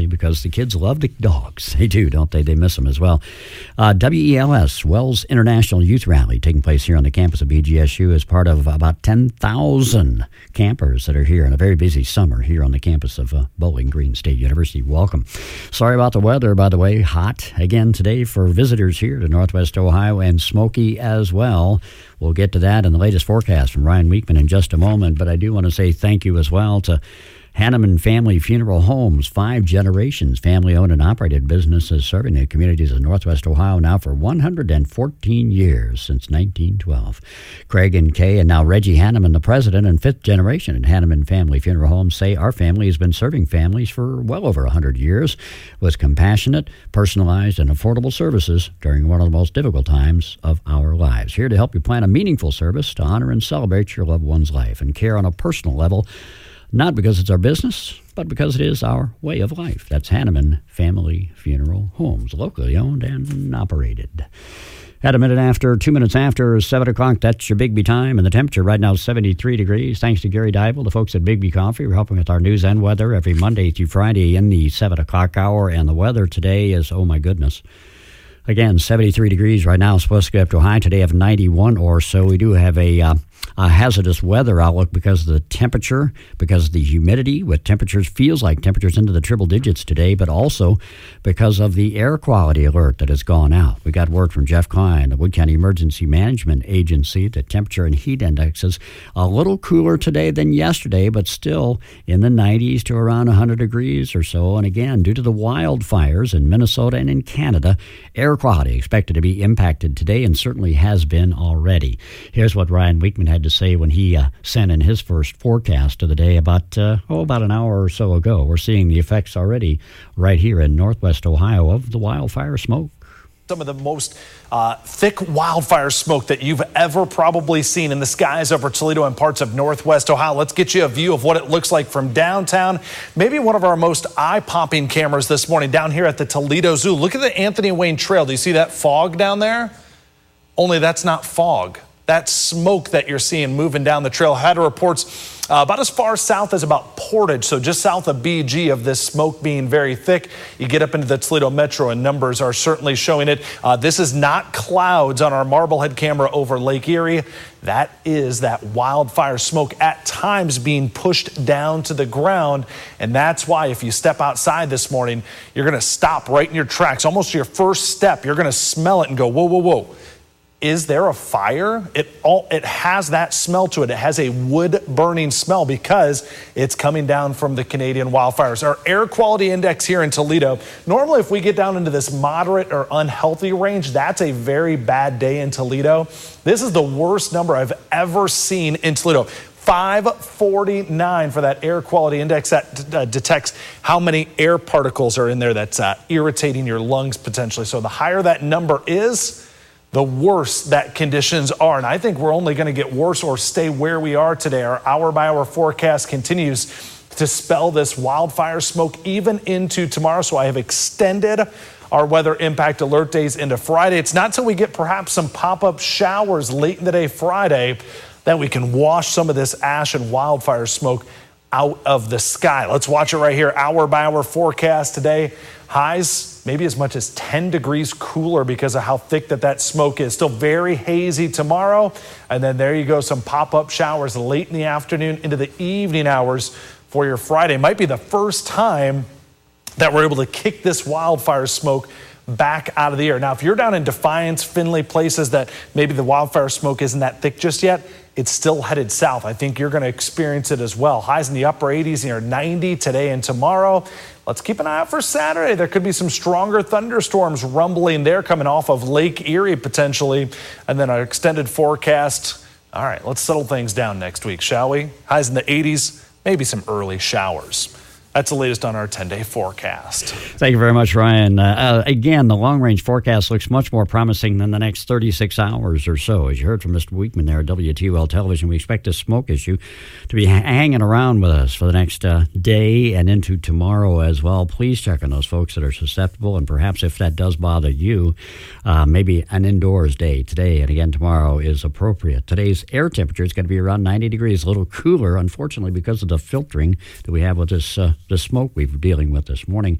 because the kids love the dogs. They do, don't they? They miss them as well. WELS, Wells International Youth Rally, taking place here on the campus of BGSU as part of about 10,000 campers that are here in a very busy summer here on the campus of Bowling Green State University. Welcome. Sorry about the weather, by the way. Hot again today for visitors here to Northwest Ohio, and smoky as well. We'll get to that in the latest forecast from Ryan Weekman in just a moment, but I do want to say thank you as well to Hanneman Family Funeral Homes, 5 generations, family-owned and operated businesses serving the communities of Northwest Ohio now for 114 years, since 1912. Craig and Kay, and now Reggie Hanneman, the president and 5th generation at Hanneman Family Funeral Homes, say our family has been serving families for well over 100 years with compassionate, personalized, and affordable services during one of the most difficult times of our lives. Here to help you plan a meaningful service to honor and celebrate your loved one's life and care on a personal level, not because it's our business, but because it is our way of life. That's Hanneman Family Funeral Homes, locally owned and operated. At 2 minutes after 7 o'clock, that's your Bigby time, and the temperature right now is 73 degrees. Thanks to Gary Dybel, the folks at Bigby Coffee. We're helping with our news and weather every Monday through Friday in the 7 o'clock hour, and the weather today is, oh my goodness, again, 73 degrees right now. It's supposed to get up to a high today of 91 or so. We do have a hazardous weather outlook because of the temperature, because of the humidity, with temperatures, feels like temperatures into the triple digits today, but also because of the air quality alert that has gone out. We got word from Jeff Klein, the Wood County Emergency Management Agency, that temperature and heat indexes a little cooler today than yesterday, but still in the 90s to around 100 degrees or so. And again, due to the wildfires in Minnesota and in Canada, air quality expected to be impacted today, and certainly has been already. Here's what Ryan Weekman had to say when he sent in his first forecast of the day about an hour or so ago. We're seeing the effects already right here in Northwest Ohio of the wildfire smoke. Some of the most thick wildfire smoke that you've ever probably seen in the skies over Toledo and parts of Northwest Ohio. Let's get you a view of what it looks like from downtown. Maybe one of our most eye-popping cameras this morning down here at the Toledo Zoo. Look at the Anthony Wayne Trail. Do you see that fog down there? Only that's not fog. That smoke that you're seeing moving down the trail. Had reports about as far south as about Portage, so just south of BG, of this smoke being very thick. You get up into the Toledo Metro and numbers are certainly showing it. This is not clouds on our Marblehead camera over Lake Erie. That is that wildfire smoke at times being pushed down to the ground. And that's why if you step outside this morning, you're going to stop right in your tracks. Almost your first step, you're going to smell it and go, whoa, whoa, whoa. Is there a fire? It has that smell to it. It has a wood burning smell because it's coming down from the Canadian wildfires. Our air quality index here in Toledo, normally if we get down into this moderate or unhealthy range, that's a very bad day in Toledo. This is the worst number I've ever seen in Toledo. 549 for that air quality index. That detects how many air particles are in there that's irritating your lungs potentially. So the higher that number is, the worse that conditions are. And I think we're only going to get worse or stay where we are today. Our hour-by-hour forecast continues to spell this wildfire smoke even into tomorrow. So I have extended our weather impact alert days into Friday. It's not till we get perhaps some pop-up showers late in the day Friday that we can wash some of this ash and wildfire smoke out of the sky. Let's watch it right here. Hour-by-hour forecast today. Highs maybe as much as 10 degrees cooler because of how thick that smoke is. Still very hazy tomorrow. And then there you go, some pop-up showers late in the afternoon into the evening hours for your Friday. Might be the first time that we're able to kick this wildfire smoke back out of the air. Now, if you're down in Defiance, Findlay, places that maybe the wildfire smoke isn't that thick just yet, it's still headed south. I think you're going to experience it as well. Highs in the upper 80s, near 90 today and tomorrow. Let's keep an eye out for Saturday. There could be some stronger thunderstorms rumbling there coming off of Lake Erie potentially. And then our extended forecast. All right, let's settle things down next week, shall we? Highs in the 80s, maybe some early showers. That's the latest on our 10-day forecast. Thank you very much, Ryan. Again, the long-range forecast looks much more promising than the next 36 hours or so. As you heard from Mr. Weekman there at WTOL Television, we expect this smoke issue to be hanging around with us for the next day and into tomorrow as well. Please check on those folks that are susceptible, and perhaps if that does bother you, maybe an indoors day today and again tomorrow is appropriate. Today's air temperature is going to be around 90 degrees, a little cooler, unfortunately, because of the filtering that we have with this the smoke we've been dealing with this morning.